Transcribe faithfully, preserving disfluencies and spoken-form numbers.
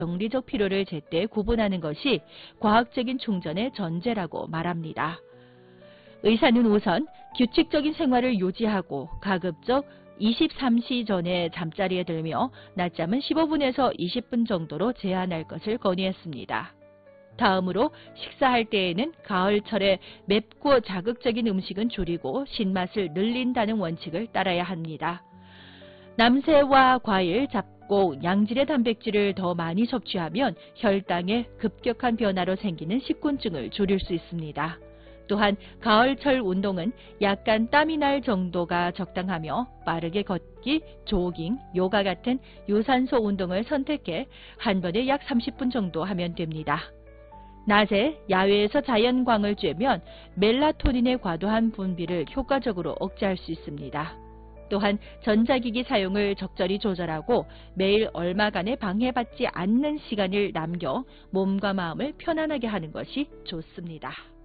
병리적 피로를 제때 구분하는 것이 과학적인 충전의 전제라고 말합니다. 의사는 우선 규칙적인 생활을 유지하고 가급적 이십삼 시 전에 잠자리에 들며 낮잠은 십오 분에서 이십 분 정도로 제한할 것을 권유했습니다. 다음으로 식사할 때에는 가을철에 맵고 자극적인 음식은 줄이고 신맛을 늘린다는 원칙을 따라야 합니다. 남새와 과일, 잡곡, 양질의 단백질을 더 많이 섭취하면 혈당의 급격한 변화로 생기는 식곤증을 줄일 수 있습니다. 또한 가을철 운동은 약간 땀이 날 정도가 적당하며 빠르게 걷기, 조깅, 요가 같은 유산소 운동을 선택해 한 번에 약 삼십 분 정도 하면 됩니다. 낮에 야외에서 자연광을 쬐면 멜라토닌의 과도한 분비를 효과적으로 억제할 수 있습니다. 또한 전자기기 사용을 적절히 조절하고 매일 얼마간의 방해받지 않는 시간을 남겨 몸과 마음을 편안하게 하는 것이 좋습니다.